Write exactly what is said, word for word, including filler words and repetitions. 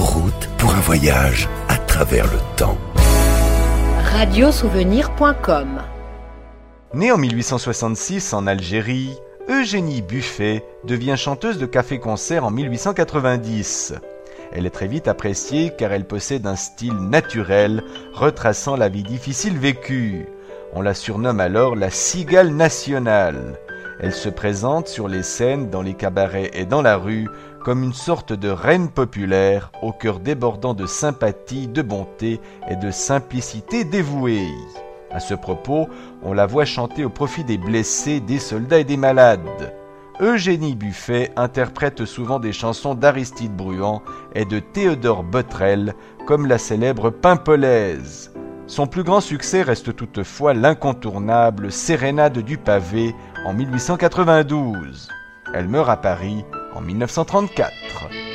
route pour un voyage à travers le temps. radiosouvenir point com. Née en mille huit cent soixante-six en Algérie, Eugénie Buffet devient chanteuse de café-concert en mille huit cent quatre-vingt-dix. Elle est très vite appréciée car elle possède un style naturel retraçant la vie difficile vécue. On la surnomme alors la cigale nationale. Elle se présente sur les scènes, dans les cabarets et dans la rue comme une sorte de reine populaire au cœur débordant de sympathie, de bonté et de simplicité dévouée. À ce propos, on la voit chanter au profit des blessés, des soldats et des malades. Eugénie Buffet interprète souvent des chansons d'Aristide Bruant et de Théodore Botrel, comme la célèbre Pimpolaise. Son plus grand succès reste toutefois l'incontournable Sérénade du pavé en mille huit cent quatre-vingt-douze. Elle meurt à Paris en mille neuf cent trente-quatre.